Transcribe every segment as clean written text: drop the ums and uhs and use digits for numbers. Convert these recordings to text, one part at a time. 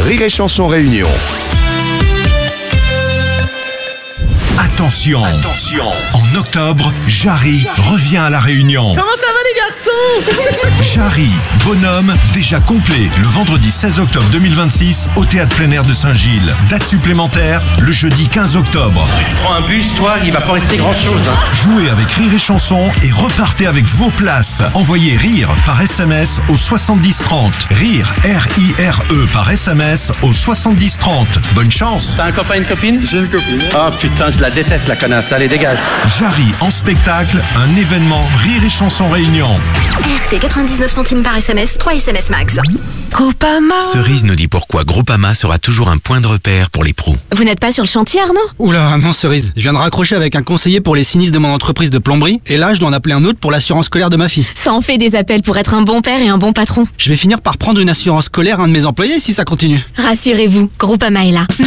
Rire et Chanson Réunion. Attention, en octobre, Jarry revient à La Réunion. Comment ça va les garçons? Jarry, bonhomme, déjà complet, le vendredi 16 octobre 2026 au Théâtre plein air de Saint-Gilles. Date supplémentaire, le jeudi 15 octobre. Tu prends un bus, toi, il va pas rester grand-chose. Jouez avec Rire et Chanson et repartez avec vos places. Envoyez RIRE par SMS au 7030. RIRE, R-I-R-E par SMS au 7030. Bonne chance. T'as un copain, une copine? J'ai une copine. Oh putain, je la déteste la connasse, allez dégage. Jarry en spectacle, un événement Rire et Chanson Réunion. RT 99 centimes par SMS, 3 SMS max. Groupama. Cerise nous dit pourquoi Groupama sera toujours un point de repère pour les pros. Vous n'êtes pas sur le chantier, Arnaud? Oula, non Cerise, je viens de raccrocher avec un conseiller pour les sinistres de mon entreprise de plomberie et là je dois en appeler un autre pour l'assurance scolaire de ma fille. Ça en fait des appels pour être un bon père et un bon patron. Je vais finir par prendre une assurance scolaire à un de mes employés si ça continue. Rassurez-vous, Groupama est là.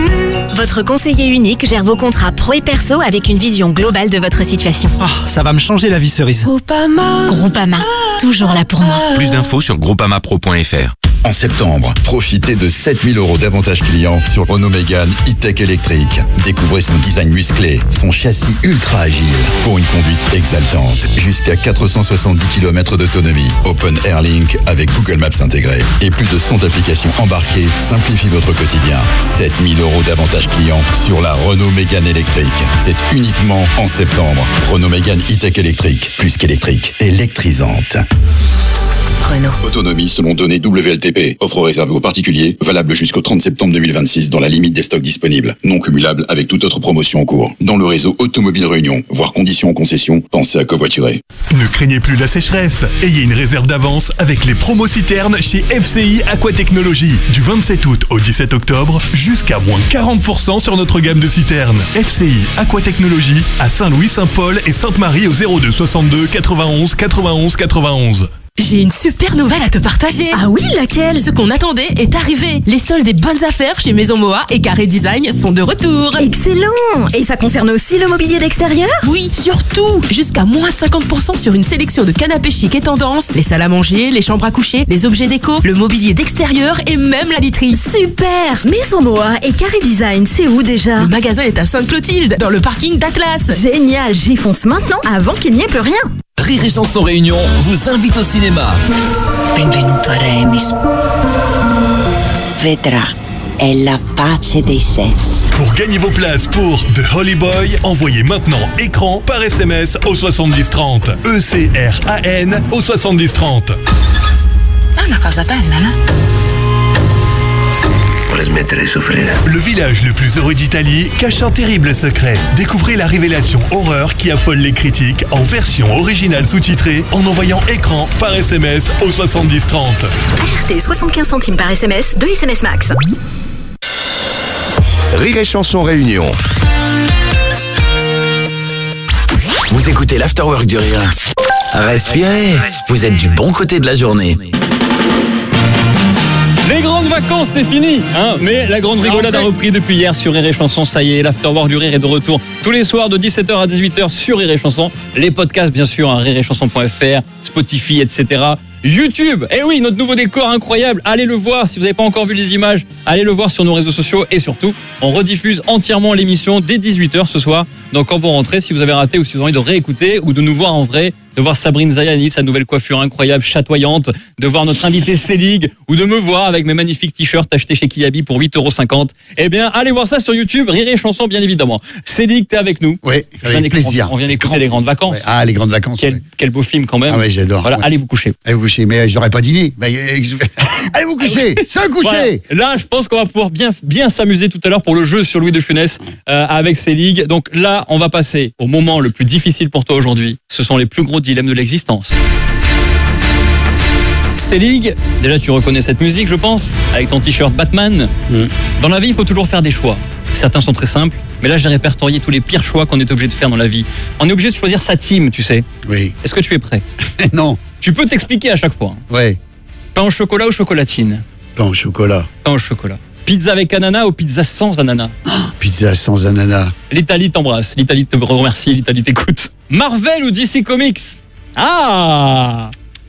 Votre conseiller unique gère vos contrats pro et perso avec une vision globale de votre situation. Ah, ça va me changer la vie Cerise. Groupama. Groupama, toujours là pour moi. Plus d'infos sur groupamapro.fr. En septembre, profitez de 7 000 € d'avantages clients sur Renault Mégane E-Tech électrique. Découvrez son design musclé, son châssis ultra agile pour une conduite exaltante. Jusqu'à 470 km d'autonomie. Open Air Link avec Google Maps intégré. Et plus de 100 applications embarquées simplifient votre quotidien. 7 000 € d'avantages clients sur la Renault Mégane électrique. C'est uniquement en septembre. Renault Mégane E-Tech électrique. Plus qu'électrique, électrisante. Renault. Autonomie selon données WLTP. Offre réservée aux particuliers, valable jusqu'au 30 septembre 2026 dans la limite des stocks disponibles. Non cumulable avec toute autre promotion en cours. Dans le réseau Automobile Réunion, voire conditions en concession, pensez à covoiturer. Ne craignez plus la sécheresse. Ayez une réserve d'avance avec les promos citernes chez FCI Aquatechnologie. Du 27 août au 17 octobre, jusqu'à moins 40% sur notre gamme de citernes. FCI Aquatechnologie à Saint-Louis-Saint-Paul et Sainte-Marie au 02 62 91 91 91. J'ai une super nouvelle à te partager. Ah oui, laquelle? Ce qu'on attendait est arrivé. Les soldes des bonnes affaires chez Maison Moa et Carré Design sont de retour. Excellent! Et ça concerne aussi le mobilier d'extérieur? Oui, surtout. Jusqu'à moins 50% sur une sélection de canapés chic et tendance, les salles à manger, les chambres à coucher, les objets déco, le mobilier d'extérieur et même la literie. Super! Maison Moa et Carré Design, c'est où déjà? Le magasin est à Sainte-Clotilde, dans le parking d'Atlas. Génial, j'y fonce maintenant avant qu'il n'y ait plus rien. Rire et Chanson Réunion vous invite au cinéma. Benvenuto a Remis. Vedrà, è la pace dei sensi. Pour gagner vos places pour The Holy Boy, envoyez maintenant écran par SMS au 7030. ECRAN au 7030. È una cosa bella, no? Le village le plus heureux d'Italie cache un terrible secret. Découvrez la révélation horreur qui affole les critiques en version originale sous-titrée en envoyant écran par SMS au 7030. RT 75 centimes par SMS, 2 SMS max. Rire et Chanson Réunion. Vous écoutez l'Afterwork du Rire. Respirez, vous êtes du bon côté de la journée. Les grandes vacances, c'est fini, hein. Mais la grande rigolade a repris depuis hier sur Rire et Chanson. Ça y est, l'Afterwork du Rire est de retour tous les soirs de 17h à 18h sur Rire et Chanson. Les podcasts, bien sûr, hein, rireetchanson.fr, Spotify, etc. YouTube, eh oui, notre nouveau décor incroyable. Allez le voir si vous n'avez pas encore vu les images. Allez le voir sur nos réseaux sociaux et surtout, on rediffuse entièrement l'émission dès 18h ce soir. Donc quand vous rentrez, si vous avez raté ou si vous avez envie de réécouter ou de nous voir en vrai, de voir Sabrine Zayani, sa nouvelle coiffure incroyable, chatoyante, de voir notre invité Célig ou de me voir avec mes magnifiques t-shirts achetés chez Kiabi pour 8,50 €. Eh bien, allez voir ça sur YouTube, Rire et Chanson bien évidemment. Célig, t'es avec nous. Oui, avec plaisir. On vient d'écouter Les Grandes Vacances. Ouais. Ah, Les Grandes Vacances. Quel beau film quand même. Ah ouais, j'adore. Voilà, ouais. allez vous coucher. Allez vous coucher, mais j'aurais pas dîné. Allez vous coucher, c'est un coucher. Voilà. Là, je pense qu'on va pouvoir bien s'amuser tout à l'heure pour le jeu sur Louis de Funès avec Célig. Donc là, on va passer au moment le plus difficile pour toi aujourd'hui. Ce sont les plus gros dilemmes de l'existence. Célig, déjà tu reconnais cette musique, je pense, avec ton t-shirt Batman. Dans la vie, il faut toujours faire des choix. Certains sont très simples, mais là j'ai répertorié tous les pires choix qu'on est obligé de faire dans la vie. On est obligé de choisir sa team, tu sais. Oui. Est-ce que tu es prêt? Non. Tu peux t'expliquer à chaque fois. Ouais. Pain au chocolat ou chocolatine? Pain au chocolat. Pain au chocolat. Pizza avec ananas ou pizza sans ananas? Pizza sans ananas. L'Italie t'embrasse, l'Italie te remercie, l'Italie t'écoute. Marvel ou DC Comics? Ah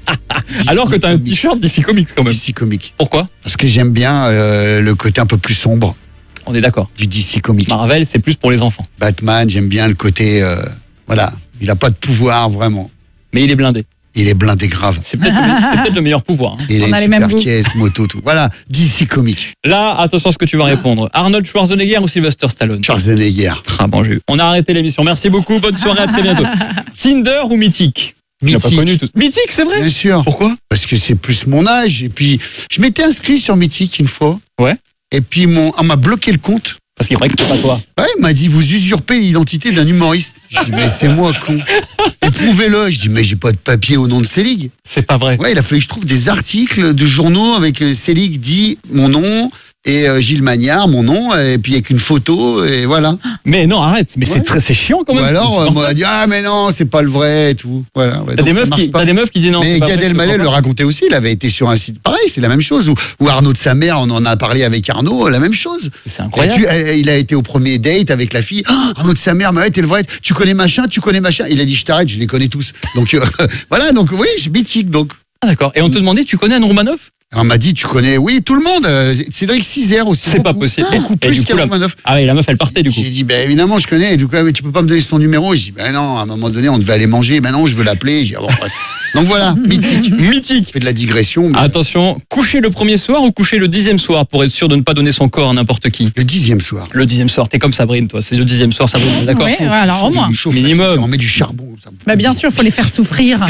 Alors que t'as un t-shirt DC Comics quand même. DC Comics. Pourquoi? Parce que j'aime bien le côté un peu plus sombre On est d'accord. du DC Comics. Marvel, c'est plus pour les enfants. Batman, j'aime bien le côté... voilà, il n'a pas de pouvoir vraiment. Mais il est blindé. Il est blindé grave. C'est peut-être le meilleur pouvoir. Hein. Il a une super caisse, moto, tout. Voilà, DC Comics. Là, attention à ce que tu vas répondre. Arnold Schwarzenegger ou Sylvester Stallone? Schwarzenegger. Ah bon, j'ai eu. On a arrêté l'émission. Merci beaucoup. Bonne soirée, à très bientôt. Tinder ou Mythique? Mythique. Pas connu tout. Mythique, c'est vrai? Bien sûr. Pourquoi? Parce que c'est plus mon âge. Et puis, je m'étais inscrit sur Mythique une fois. Ouais. Et puis, on m'a bloqué le compte. Parce qu'il paraît que c'était pas toi. Ouais, il m'a dit, vous usurpez l'identité d'un humoriste. Je dis, mais c'est moi, con. Éprouvez-le. Je dis, mais j'ai pas de papier au nom de Selig. C'est pas vrai. Ouais, il a fallu que je trouve des articles de journaux avec Selig dit mon nom et Gilles Magnard, mon nom, et puis avec une photo, et voilà. Mais non, arrête. Mais c'est chiant quand même. Ou alors, on m'a dit, ah, mais non, c'est pas le vrai, et tout. Voilà. Ouais, t'as des meufs qui disent non. Mais Gad Elmaleh le racontait aussi. Il avait été sur un site pareil, c'est la même chose. Ou Arnaud de sa mère, on en a parlé avec Arnaud, la même chose. C'est incroyable. Il a été au premier date avec la fille. Ah, Arnaud de sa mère, mais ouais, t'es le vrai. Tu connais machin. Il a dit, je t'arrête, je les connais tous. Donc, voilà, donc oui, je suis mythique, donc. Ah, d'accord. Et on te demandait, tu connais Anne Romanoff? On m'a dit, tu connais, oui, tout le monde. Cédric Cizer aussi. C'est pas possible. Beaucoup plus qu'Anne Romanoff. Ah oui, la meuf, elle partait du coup. J'ai dit, ben évidemment, je connais. Et du coup, mais tu peux pas me donner son numéro. J'ai dit, ben non, à un moment donné, on devait aller manger. Ben non, je veux l'appeler. J'ai dit, ah bon, bref. Donc voilà, mythique. Mythique. Fait de la digression. Mais... Attention, coucher le premier soir ou coucher le 10e soir pour être sûr de ne pas donner son corps à n'importe qui? Le 10e soir. Le 10e soir. T'es comme Sabrine, toi. C'est le 10e soir, Sabrine. D'accord? Oui, alors au moins. Minimum. On met du charbon. Bah bien sûr, faut les faire souffrir.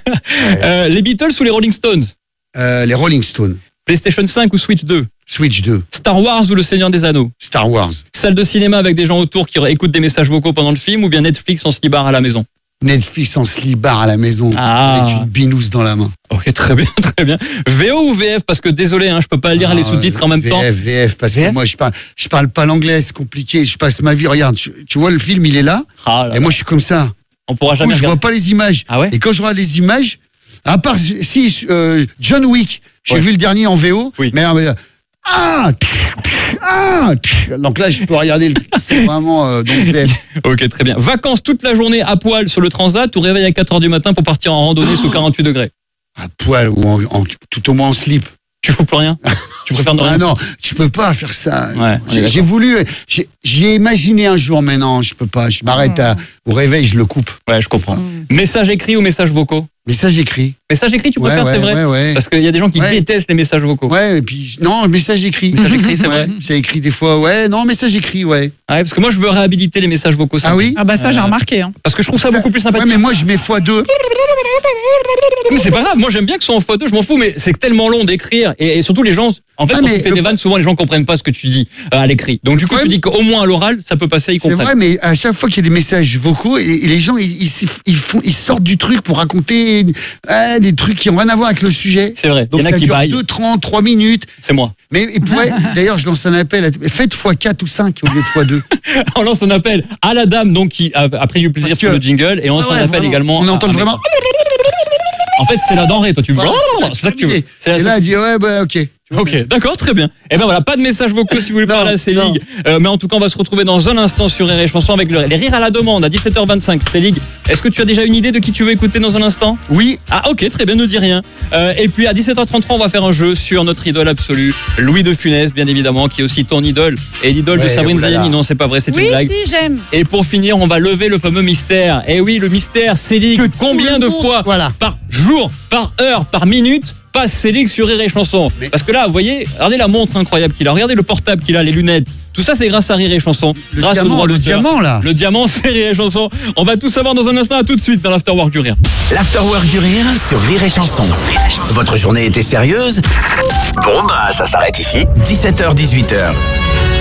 Les Beatles ou les Rolling Stones? Les Rolling Stones. PlayStation 5 ou Switch 2? Switch 2. Star Wars ou Le Seigneur des Anneaux? Star Wars. Salle de cinéma avec des gens autour qui écoutent des messages vocaux pendant le film ou bien Netflix en slibard à la maison? Netflix en slibard à la maison. Ah. Avec une binouse dans la main. Ok, très bien, très bien. VO ou VF? Parce que désolé, je peux pas lire les sous-titres en même temps. VF, parce que moi je parle pas l'anglais, c'est compliqué. Je passe ma vie, regarde, tu vois le film, il est là. Et moi je suis comme ça. On pourra jamais regarder. Je vois pas les images. Ah ouais? Et quand je regarde les images, à part si John Wick, j'ai vu le dernier en VO, oui. Mais donc là je peux regarder c'est vraiment donc VF. Ok, très bien. Vacances toute la journée à poil sur le transat ou réveil à 4h du matin pour partir en randonnée sous 48 degrés? À poil ou tout au moins en slip. Tu fous plus rien? Tu préfères ne rien? Ah non, tu peux pas faire ça. Ouais, j'ai voulu, j'ai imaginé un jour, mais non, je peux pas. Je m'arrête au réveil, je le coupe. Ouais, je comprends. Messages écrits ou messages vocaux? Message écrit. Message écrit, tu préfères, c'est vrai? Ouais. Parce qu'il y a des gens qui détestent les messages vocaux. Ouais, et puis, non, message écrit. Message écrit, c'est vrai. C'est écrit des fois, non, message écrit, ouais. Ah ouais, parce que moi, je veux réhabiliter les messages vocaux. Ah oui? Ah bah ça, j'ai remarqué. Parce que je trouve ça beaucoup plus sympathique. Ouais, mais moi, je mets x2. Mais c'est pas grave, moi j'aime bien que ce soit en x2, je m'en fous, mais c'est tellement long d'écrire et surtout les gens, en fait, quand tu fais des vannes, souvent les gens comprennent pas ce que tu dis à l'écrit. Donc du coup, tu dis qu'au moins à l'oral, ça peut passer, ils comprennent. C'est vrai, mais à chaque fois qu'il y a des messages vocaux, et les gens, ils sortent du truc pour raconter des trucs qui n'ont rien à voir avec le sujet. C'est vrai, donc il y en a qui baillent. 2:30, 3 minutes. C'est moi. Mais d'ailleurs, je lance un appel, faites x4 ou 5 au lieu de x2. On lance un appel à la dame donc qui a pris du plaisir sur le jingle et on lance un appel également. On entend vraiment. En fait, c'est la denrée, toi, tu me c'est ça que tu veux. Et là, elle dit, ok. Ok, d'accord, très bien. Et ben voilà, pas de messages vocaux si vous voulez parler à Selig. Mais en tout cas, on va se retrouver dans un instant sur Rire et Chanson avec les rires à la demande à 17h25. Selig, est-ce que tu as déjà une idée de qui tu veux écouter dans un instant? Oui. Ah ok, très bien, ne dis rien. Et puis à 17h33, on va faire un jeu sur notre idole absolue, Louis de Funès, bien évidemment, qui est aussi ton idole et l'idole de Sabrine Zayani. Non, c'est pas vrai, c'est une blague. Oui, si, j'aime. Et pour finir, on va lever le fameux mystère. Et oui, le mystère, Selig, combien de fois par jour, par heure, par minute passe Selig sur Rire et Chanson? Parce que là, vous voyez, regardez la montre incroyable qu'il a, regardez le portable qu'il a, les lunettes. Tout ça, c'est grâce à Rire et Chanson. Grâce au droit d'auteur. Diamant, là. Le diamant, c'est Rire et Chanson. On va tout savoir dans un instant, à tout de suite dans l'Afterwork du Rire. L'Afterwork du Rire sur Rire et Chanson. Votre journée était sérieuse? Bon, bah, ça s'arrête ici. 17h, 18h.